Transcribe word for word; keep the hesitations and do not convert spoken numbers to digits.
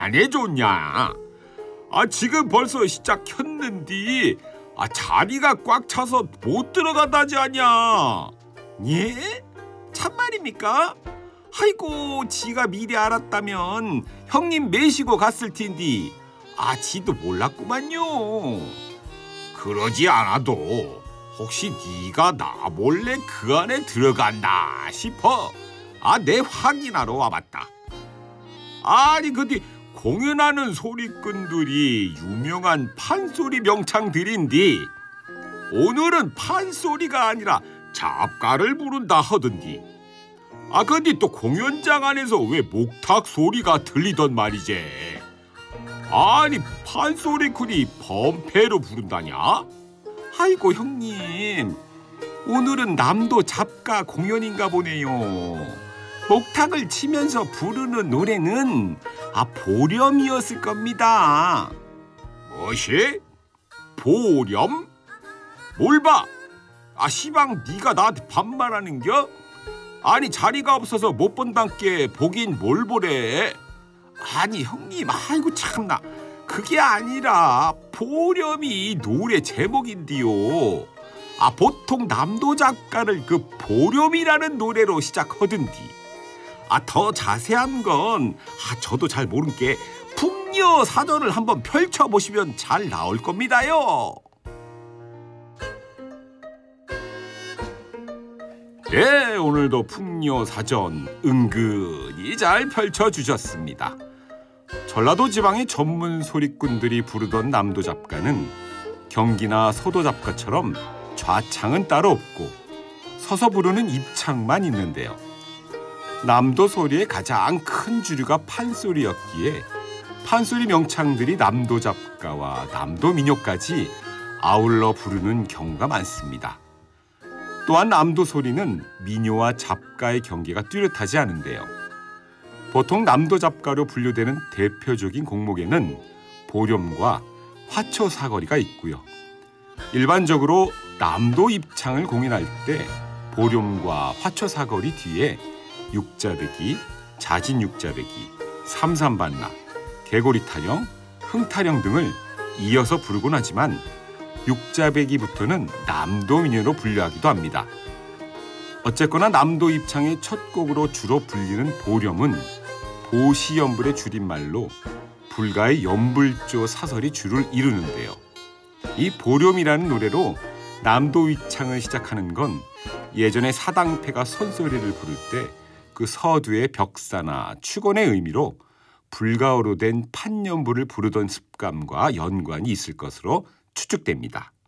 안 해줬냐? 아 지금 벌써 시작했는디 아 자리가 꽉 차서 못 들어간다지 않냐? 예? 참말입니까? 아이고 지가 미리 알았다면 형님 매시고 갔을 텐디 아 지도 몰랐구만요. 그러지 않아도 혹시 네가 나 몰래 그 안에 들어갔나 싶어 아 내 확인하러 와봤다. 아니 근데 공연하는 소리꾼들이 유명한 판소리 명창들인데 오늘은 판소리가 아니라 잡가를 부른다 하던디. 아 근데 또 공연장 안에서 왜 목탁 소리가 들리던 말이지. 아니 판소리꾼이 범패로 부른다냐? 아이고 형님 오늘은 남도 잡가 공연인가 보네요. 목탁을 치면서 부르는 노래는 아 보렴이었을 겁니다. 뭐시? 보렴? 뭘 봐? 아 시방 네가 나한테 반말하는겨? 아니 자리가 없어서 못 본단께 보긴 뭘 보래. 아니 형님 아이고 참나 그게 아니라 보렴이 노래 제목인디요. 아 보통 남도 작가를 그 보렴이라는 노래로 시작하던디. 아 더 자세한 건 아 저도 잘 모르는 게 풍녀 사전을 한번 펼쳐보시면 잘 나올 겁니다요. 네, 오늘도 풍녀 사전 은근히 잘 펼쳐주셨습니다. 전라도 지방의 전문 소리꾼들이 부르던 남도 잡가는 경기나 서도 잡가처럼 좌창은 따로 없고 서서 부르는 입창만 있는데요. 남도 소리의 가장 큰 주류가 판소리였기에 판소리 명창들이 남도 잡가와 남도 민요까지 아울러 부르는 경우가 많습니다. 또한 남도 소리는 민요와 잡가의 경계가 뚜렷하지 않은데요. 보통 남도 잡가로 분류되는 대표적인 곡목에는 보렴과 화초사거리가 있고요. 일반적으로 남도 입창을 공연할 때 보렴과 화초사거리 뒤에 육자배기, 자진육자배기, 삼삼반나, 개고리타령, 흥타령 등을 이어서 부르곤 하지만 육자배기부터는 남도 민요로 분류하기도 합니다. 어쨌거나 남도 입창의 첫 곡으로 주로 불리는 보렴은 보시연불의 줄임말로 불가의 연불조 사설이 주를 이루는데요. 이 보렴이라는 노래로 남도 입창을 시작하는 건 예전에 사당패가 손소리를 부를 때 그 서두의 벽사나 축원의 의미로 불가어로 된 판연불을 부르던 습관과 연관이 있을 것으로 추측됩니다.